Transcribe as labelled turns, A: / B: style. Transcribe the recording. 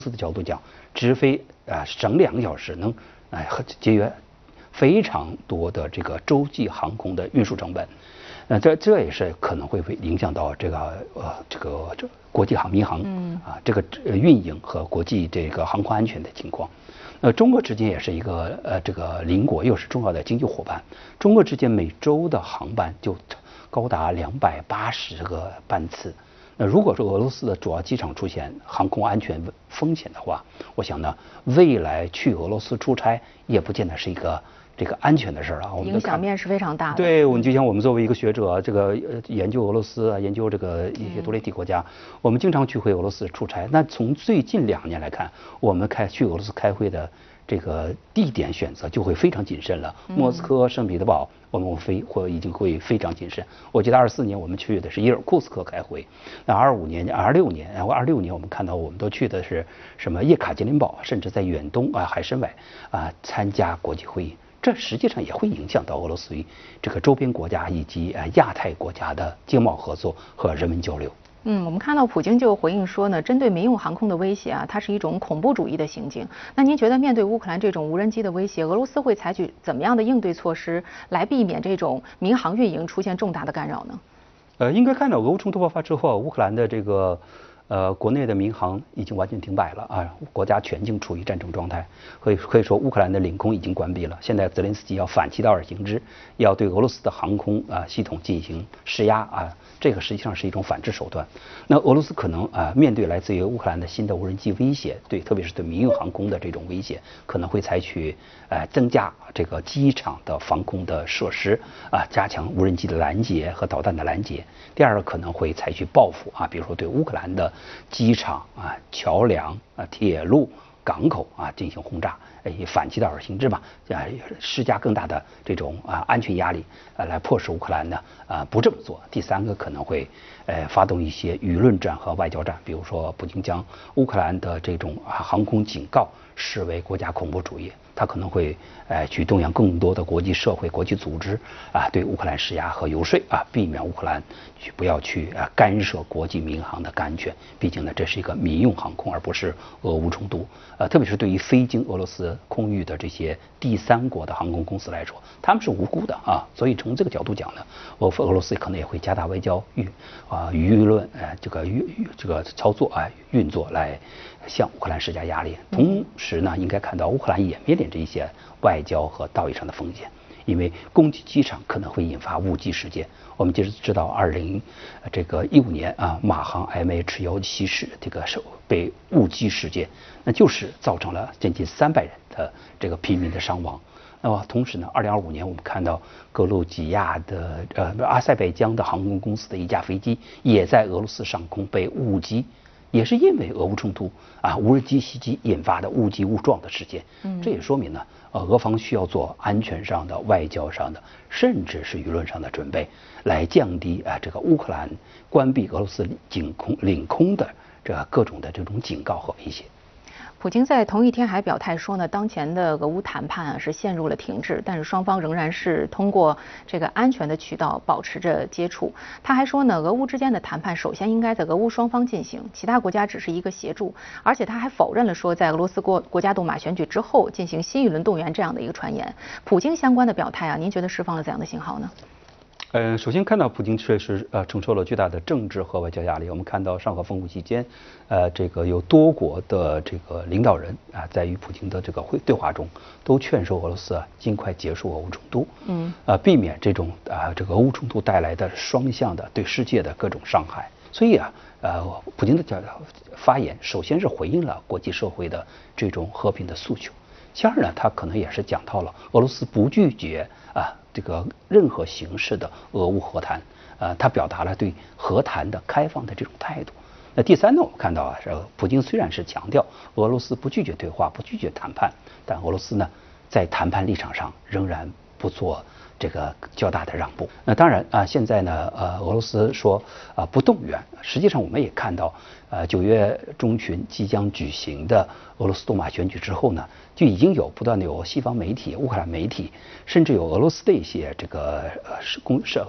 A: 的角度讲，直飞省2个小时能节约非常多的这个洲际航空的运输成本。这也是可能会影响到这国际民航这个运营和国际这个航空安全的情况。中国之间也是一个这个邻国，又是重要的经济伙伴。中国之间每周的航班就高达280个班次。那如果说俄罗斯的主要机场出现航空安全风险的话，我想呢，未来去俄罗斯出差也不见得是一个这个安全的事儿啊。
B: 影响面是非常大的。
A: 对，我们就像我们作为一个学者，这个研究俄罗斯啊，研究这个一些独立体国家，我们经常去回俄罗斯出差。那从最近2年来看，我们去俄罗斯开会的这个地点选择就会非常谨慎了。莫斯科、圣彼得堡，我们已经会非常谨慎。我记得24年我们去的是伊尔库斯克开会，那26年我们看到我们都去的是什么叶卡捷琳堡，甚至在远东海参崴参加国际会议。这实际上也会影响到俄罗斯与这个周边国家以及亚太国家的经贸合作和人文交流。
B: 我们看到普京就回应说呢，针对民用航空的威胁它是一种恐怖主义的行径。那您觉得面对乌克兰这种无人机的威胁，俄罗斯会采取怎么样的应对措施来避免这种民航运营出现重大的干扰呢？
A: 应该看到俄乌冲突爆发之后，乌克兰的这个国内的民航已经完全停摆了国家全境处于战争状态，可以说乌克兰的领空已经关闭了。现在泽连斯基要反其道而行之，要对俄罗斯的航空系统进行施压这个实际上是一种反制手段。那俄罗斯可能面对来自于乌克兰的新的无人机威胁，特别是对民用航空的这种威胁，可能会采取增加这个机场的防空的设施加强无人机的拦截和导弹的拦截。第二个可能会采取报复比如说对乌克兰的机场桥梁铁路港口进行轰炸，以反其道而行之吧，施加更大的这种安全压力来迫使乌克兰呢不这么做。第三个可能会发动一些舆论战和外交战，比如说普京将乌克兰的这种航空警告视为国家恐怖主义，他可能会去动员更多的国际社会、国际组织对乌克兰施压和游说避免乌克兰不要去干涉国际民航的安全。毕竟呢，这是一个民用航空，而不是俄乌冲突。特别是对于非经俄罗斯空域的这些第三国的航空公司来说，他们是无辜的所以从这个角度讲呢，俄罗斯可能也会加大外交舆论这个操作运作来向乌克兰施加压力。同时呢，应该看到乌克兰也面临着一些外交和道义上的风险，因为攻击机场可能会引发误击事件。我们就是知道2015年马航 MH17是这个被误击事件，那就是造成了将近300人的这个平民的伤亡。那么同时呢，2025年我们看到格鲁吉亚的阿塞拜疆的航空公司的一架飞机也在俄罗斯上空被误击，也是因为俄乌冲突无人机袭击引发的误击误撞的事件。这也说明呢，俄方需要做安全上的、外交上的，甚至是舆论上的准备，来降低这个乌克兰关闭俄罗斯领空的各种的这种警告和威胁。
B: 普京在同一天还表态说呢，当前的俄乌谈判是陷入了停滞，但是双方仍然是通过这个安全的渠道保持着接触。他还说呢，俄乌之间的谈判首先应该在俄乌双方进行，其他国家只是一个协助。而且他还否认了说在俄罗斯国家杜马选举之后进行新一轮动员这样的一个传言。普京相关的表态您觉得释放了怎样的信号呢？
A: 首先看到普京确实承受了巨大的政治和外交压力。我们看到上合峰会期间，这个有多国的这个领导人在与普京的这个对话中，都劝说俄罗斯尽快结束俄乌冲突，避免这种这个俄乌冲突带来的双向的对世界的各种伤害。所以普京的发言首先是回应了国际社会的这种和平的诉求。其二呢，他可能也是讲到了俄罗斯不拒绝这个任何形式的俄乌和谈，他表达了对和谈的开放的这种态度。那第三呢，我们看到普京虽然是强调俄罗斯不拒绝对话、不拒绝谈判，但俄罗斯呢在谈判立场上仍然不做这个较大的让步。那当然现在呢俄罗斯说不动员，实际上我们也看到9月中旬即将举行的俄罗斯杜马选举之后呢，就已经不断的有西方媒体、乌克兰媒体，甚至有俄罗斯的一些这个